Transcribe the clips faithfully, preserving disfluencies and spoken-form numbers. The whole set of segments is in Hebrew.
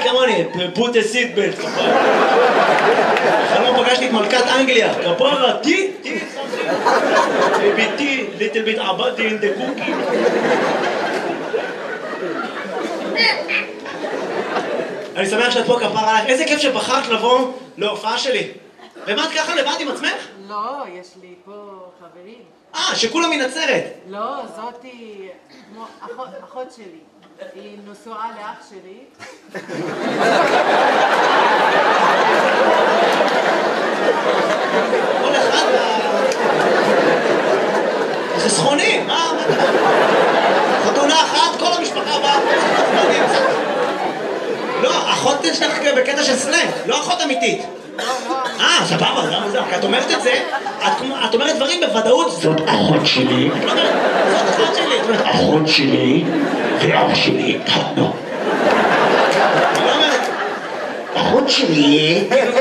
כמוני, פוט הסיט בלט, כפרה. חלום פגשתי את מלכת אנגליה, כפרה, טי, טי, ביטי, ליטל ביט עבדי in the cookie. אני שמח שאת פה, כפרה עליך. איזה כיף שבחרת לבוא להופעה שלי. ומה את ככה לבד עם עצמך? לא, יש לי פה חברים. אה, שכולם מנצרת. לא, זאתי כמו אחות, אחות שלי. היא נשואה לאח שלי. כל אחד... זה סכוני, מה? חתונה אחת, כל המשפחה באה. לא, אחות שלך בקטע של סלנג, לא אחות אמיתית. אה, סבבה, זה מוזר. את אומרת את זה, את אומרת דברים בוודאות. זאת אחות שלי. את לא אומרת, זאת אחות שלי. אחות שלי ואח שלי התחתנו. את לא אומרת, אחות שלי...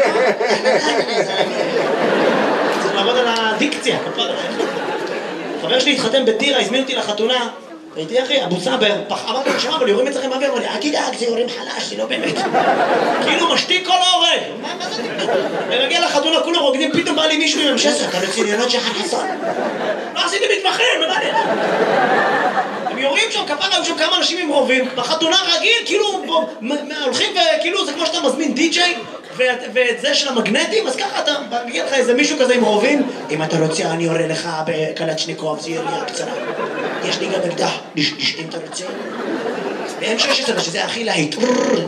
צריך לעבוד על הדיקציה. חבר שלי התחתן בטירה, הזמין אותי לחתונה. הייתי אחי, אבו סבר, אמרתי לו, שמע, אבל יורים אצלכם באוויר, אמר לי, אל תדאג, זה יורים חלש, זה לא באמת. כאילו משתיק כל ההורג. מה זה? ונגיע לחתונה, כולם רוקדים, פתאום בא לי מישהו עם המשסר, אתה בצניונות שחר חסון. לא עשיתי מתמחים, מה לי? הם יורים שם, כפרה, היו שם כמה אנשים עם רובים, בחתונה רגיל, כאילו, הולכים וכאילו, זה כמו שאתה מזמין די-ג'יי, ואת זה של המגנטים, אז ככה אתה מגיע לך איזה מישהו כזה עם רובים, אם אתה רוצה, אני יורה לך בקלצ'ניקוב, זה ירייה קצרה. יש לי גם אקדח, אם אתה רוצה. ו-אם שש עשרה, שזה הכי להיט.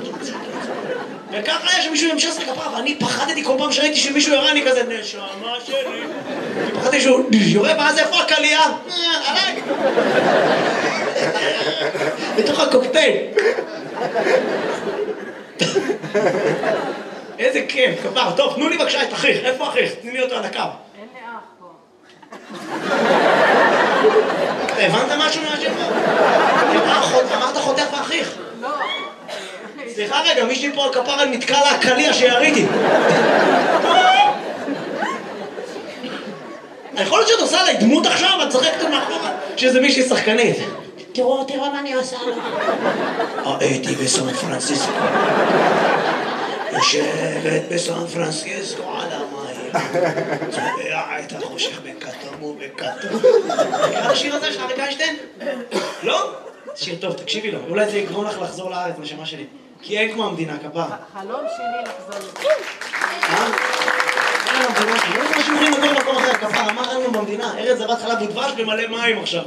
וככה יש מישהו עם שש עשרה כפרה, ואני פחדתי כל פעם שראיתי שמישהו יורה, אני כזה, נשמה שלי. פחדתי שהוא יורה, ואז איפה הקלייה? עליי. בתוך הקוקטייל. איזה כיף, כפר. טוב, תנו לי בבקשה את אחיך. איפה אחיך? תני לי אותו על הקו. אין לי אח פה. הבנת משהו מהשאלה? אמרת חותך ואחיך. לא. סליחה רגע, מישהי פה על כפר על נתקע לה הקליע שיריתי. יכול להיות שאת עושה עליי דמות עכשיו, את צחקת מאחורה, שזה מישהי שחקנית. תראו, תראו מה אני עושה לה. הייתי בסן פרנסיסקו. יושבת בסן פרנסיסקו על המים. צובע את החושך בכתום ובכתום. מכיר השיר הזה של אריק איינשטיין? לא? שיר טוב, תקשיבי לו. אולי זה יגרום לך לחזור לארץ, נשמה שלי. כי אין כמו המדינה, כפר. החלום שלי לחזור לזה. אה? אין לנו במדינה שלי. לא זה משהו אומרים לגור במקום אחר, כפר. אמר אין לנו במדינה. ארץ זבת חלב ודבש במלא מים עכשיו.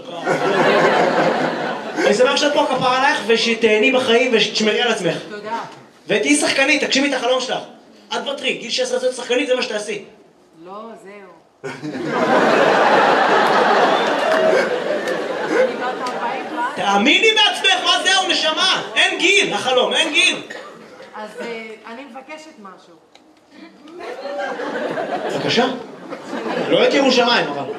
אני שמח שאת פה, כפר עלייך, ושתהני בחיים ושתשמרי על עצמך. תודה. ותהי שחקנית, תגשימי את החלום שלך. את בטרי, גיל שש עשרה להיות שחקנית, זה מה שתעשי. לא, זהו. תאמיני בעצמך, מה זהו, נשמה? אין גיל, החלום, אין גיל. אז אני מבקשת משהו. בבקשה. לא את ירושלים, אבל.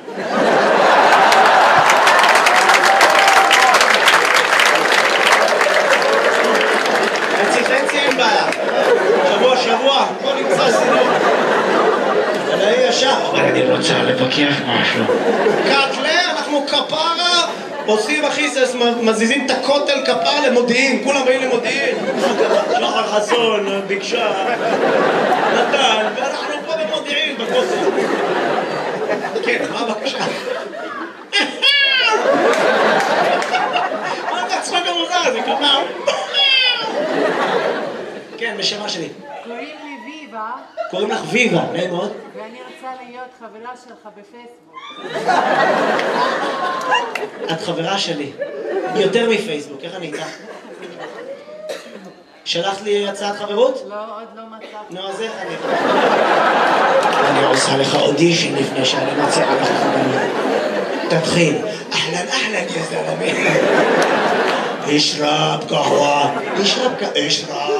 חצי חצי אין בעיה. שבוע שבוע, בוא נמצא סינות. אבל אני ישר. אני רוצה לבקש משהו. קטלה, אנחנו כפרה. עושים אחיסס, מזיזים את הכותל כפר למודיעין, כולם באים למודיעין. שחר חסון, ביקשה, נתן, ואנחנו פה במודיעין, בכותל. כן, מה הבקשה? מה אתה צחוק המוזר הזה, כפר? כן, בשמה שלי. קוראים לי ויבה. קוראים לך ויבה, נעים מאוד. ואני רוצה להיות חברה שלך בפייסבוק. את חברה שלי. יותר מפייסבוק, איך אני איתך? שלחת לי הצעת חברות? לא, עוד לא מצאתי. נו, אז איך אני... אני עושה לך אודישן לפני שאני מציע לך חברות. תתחיל. אהלן, אהלן, יא זלמי. אשרב קהווה. אשרב קהווה. אשרב